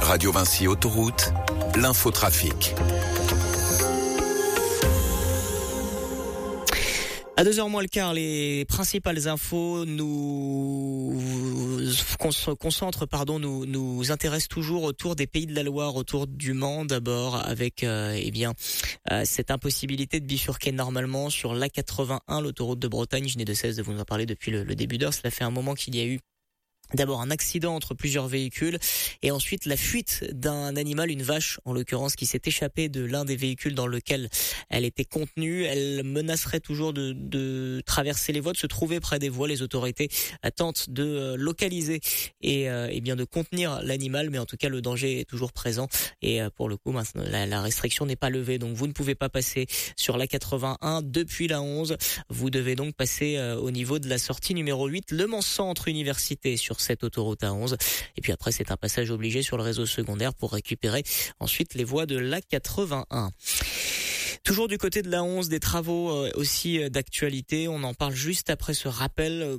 Radio Vinci Autoroute, l'infotrafic. À 2h moins le quart, les principales infos nous intéressent toujours autour des Pays de la Loire, autour du Mans d'abord, avec cette impossibilité de bifurquer normalement sur l'A81, l'autoroute de Bretagne. Je n'ai de cesse de vous en parler depuis le début d'heure. Cela fait un moment qu'il y a eu d'abord un accident entre plusieurs véhicules et ensuite la fuite d'un animal, une vache en l'occurrence, qui s'est échappée de l'un des véhicules dans lequel elle était contenue. Elle menacerait toujours de traverser les voies, de se trouver près des voies. Les autorités tentent de localiser et bien de contenir l'animal, mais en tout cas le danger est toujours présent et pour le coup la restriction n'est pas levée. Donc vous ne pouvez pas passer sur la 81 depuis la 11. Vous devez donc passer au niveau de la sortie numéro 8, Le Mans Centre Université, sur cette autoroute A11. Et puis après, c'est un passage obligé sur le réseau secondaire pour récupérer ensuite les voies de l'A81. Toujours du côté de la 11, des travaux aussi d'actualité. On en parle juste après ce rappel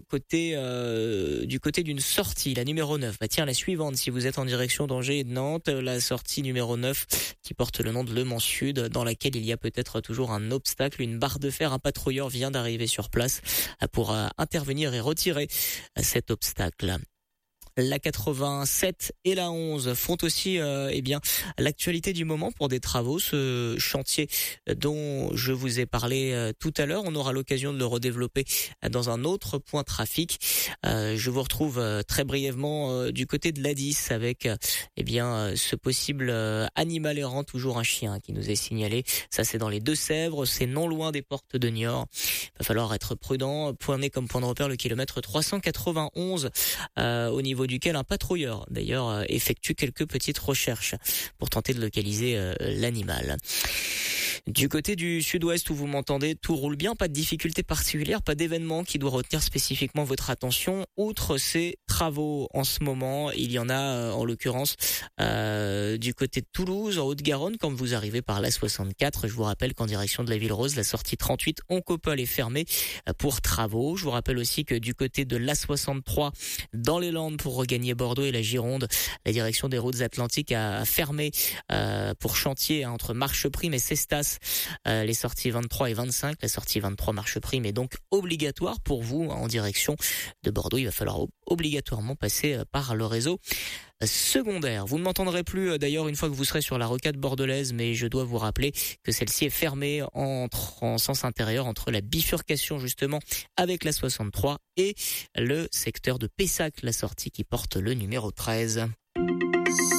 du côté d'une sortie, la numéro 9. Tiens, la suivante, si vous êtes en direction d'Angers et de Nantes, la sortie numéro 9 qui porte le nom de Le Mans Sud, dans laquelle il y a peut-être toujours un obstacle, une barre de fer. Un patrouilleur vient d'arriver sur place pour intervenir et retirer cet obstacle. La 87 et la 11 font aussi l'actualité du moment pour des travaux. Ce chantier dont je vous ai parlé tout à l'heure, on aura l'occasion de le redévelopper dans un autre point trafic. Je vous retrouve très brièvement du côté de l'A10 avec ce possible animal errant, toujours un chien qui nous est signalé. Ça, c'est dans les Deux-Sèvres, c'est non loin des portes de Niort. Il va falloir être prudent. Pointé comme point de repère le kilomètre 391 au niveau duquel un patrouilleur d'ailleurs effectue quelques petites recherches pour tenter de localiser l'animal. Du côté du sud-ouest où vous m'entendez, tout roule bien, pas de difficulté particulière, pas d'événement qui doit retenir spécifiquement votre attention. Outre ces travaux en ce moment, il y en a en l'occurrence du côté de Toulouse, en Haute-Garonne, quand vous arrivez par l'A64. Je vous rappelle qu'en direction de la Ville Rose, la sortie 38 Oncopole est fermée pour travaux. Je vous rappelle aussi que du côté de l'A63, dans les Landes pour regagner Bordeaux et la Gironde, la direction des routes atlantiques a fermé pour chantier entre Marcheprime et Cestas les sorties 23 et 25. La sortie 23 Marcheprime est donc obligatoire pour vous en direction de Bordeaux. Il va falloir obligatoirement passer par le réseau secondaire. Vous ne m'entendrez plus d'ailleurs une fois que vous serez sur la rocade bordelaise, mais je dois vous rappeler que celle-ci est fermée en sens intérieur entre la bifurcation justement avec la 63 et le secteur de Pessac, la sortie qui porte le numéro 13.